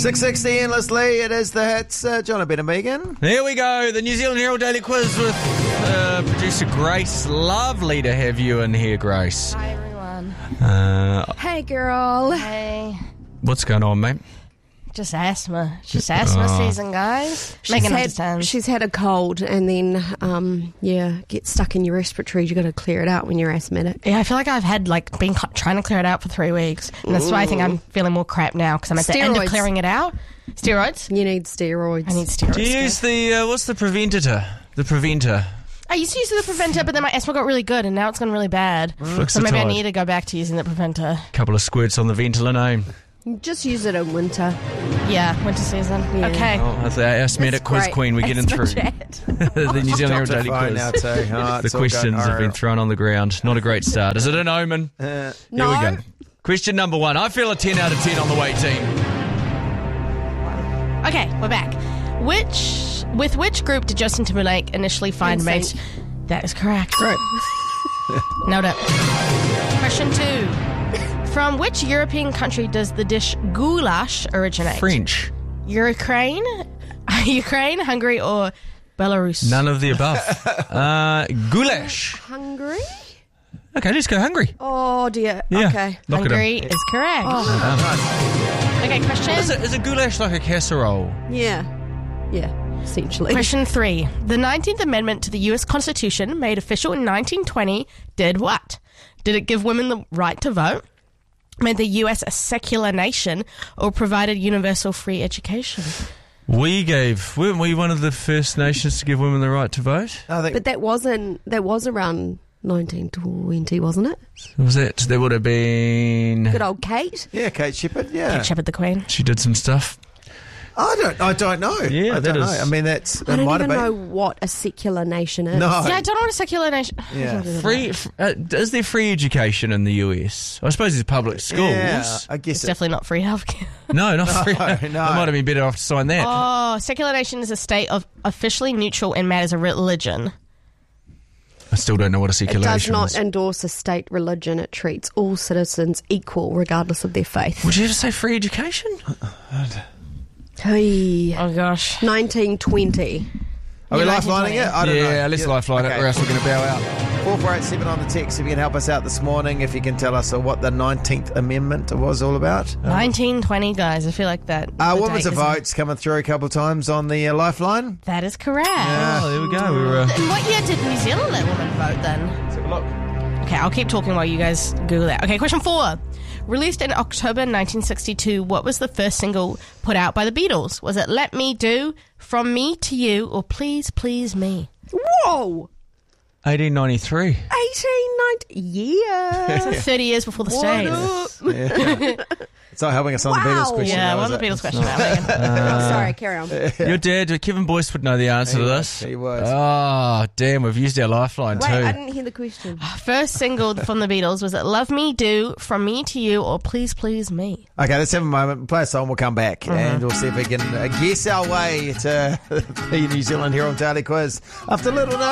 6:60 endlessly. It is the hits. John Ben and Megan. Here we go. The New Zealand Herald Daily Quiz with producer Grace. Lovely to have you in here, Grace. Hi, everyone. Hey, girl. Hey. What's going on, mate? Just asthma. Just asthma season, guys. Megan understands. She's had a cold and then, get stuck in your respiratory. You got to clear it out when you're asthmatic. Yeah, I feel like I've had been trying to clear it out for 3 weeks, and that's why I think I'm feeling more crap now because I'm at the end of clearing it out. Steroids. You need steroids. I need steroids. Do you use the what's the preventer? The preventer. I used to use the preventer, but then my asthma got really good, and now it's gone really bad. So maybe I need to go back to using the preventer. Couple of squirts on the Ventolin, Just use it in winter. Yeah, winter season. Yeah. Okay. Oh, that's our asthmatic quiz queen. We're getting through. The New Zealand Herald Daily Quiz. Now too. The questions have been thrown on the ground. Not a great start. Is it an omen? No. Here we go. Question number 1. I feel a 10 out of 10 on the way, team. Okay, we're back. With which group did Justin Timberlake initially find mates? That is correct. Right. Nailed it. Question 2. From which European country does the dish goulash originate? French. Ukraine, Hungary, or Belarus? None of the above. Goulash. Hungry? Okay, let's go Hungary. Oh, dear. Yeah. Okay. Lock it in. Hungary is correct. Okay, question. Is a goulash like a casserole? Yeah. Yeah, essentially. Question 3. The 19th Amendment to the U.S. Constitution, made official in 1920, did what? Did it give women the right to vote? Made the U.S. a secular nation, or provided universal free education? Weren't we one of the first nations to give women the right to vote? But that was around 1920, wasn't it? Was that would have been... Good old Kate. Yeah, Kate Shepherd. Yeah, Kate Shepherd, the Queen. She did some stuff. I don't know. Yeah, I that don't know. is- I mean, that I don't might even have know been. what a secular nation is. No. Yeah, I don't know what a secular nation... Yeah. Is there free education in the US? I suppose there's public schools. Yeah, I guess It's definitely not free healthcare. No, not free. No. They might have been better off to sign that. Oh, secular nation is a state of officially neutral in matters of religion. I still don't know what a It secular does nation not is. endorse a state religion. It treats all citizens equal, regardless of their faith. Would you ever say free education? Hey. Oh, gosh. 1920. Are we Yeah, lifelining it? I don't know. Yeah, let's lifeline it, or else we're going to bow out. 4487 on the text if you can help us out this morning. If you can tell us what the 19th Amendment was all about. 1920, guys. I feel like that. the Women's date is- votes coming through a couple of times on the lifeline. That is correct. Oh, there we go. We were... In what year did New Zealand let women vote then? Let's have a look. Okay, I'll keep talking while you guys Google that. Okay, question 4. Released in October 1962, what was the first single put out by the Beatles? Was it Let Me Do, From Me to You, or Please Please Me? Whoa! 1893. 1890. Yeah. So 30 years before the States. It's not helping us on the Wow. Beatles question. Yeah, now, one is of the it? Beatles questions now, Megan. Oh, sorry, carry on. Your dad, Kevin Boyce, would know the answer to this. He would. Oh, damn, we've used our lifeline Wait, too. I didn't hear the question. First single from the Beatles, was it Love Me Do, From Me to You, or Please Please Me? Okay, let's have a moment. Play a song. We'll come back and we'll see if we can guess our way to the New Zealand Herald Daily Quiz after a little.